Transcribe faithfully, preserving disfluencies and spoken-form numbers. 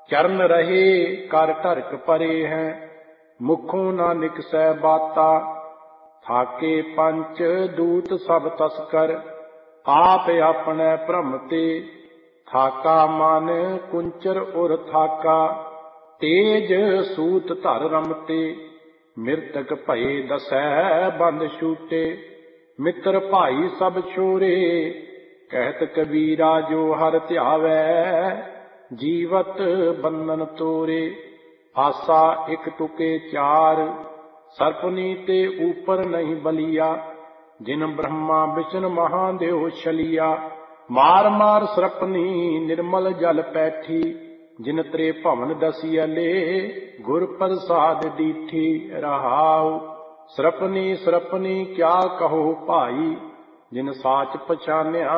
चरण रहे कर टरक परे हैं, मुखों ना निकसै बाता। थाके पंच दूत सब तस्कर, आप अपने भ्रम ते। थाका मन कुंचर उर थाका, तेज सूत धर रमते। मृतक भये दसै बंद छूटे, मित्र भाई सब छोरे। कहत कबीरा जो हर ध्यावै, जीवत बंधन तोरे। आसा एक तुके चार, सर्पनी ते ऊपर नहीं बलिया। जिन ब्रह्मा विष्णु महादेव छलिया, मार मार सरपनी निर्मल जल पैठी। जिन त्रे भवन दसियले, गुर प्रसाद दीठी। रहाउ सरपनी सरपनी क्या कहो भाई, जिन साच पछान्या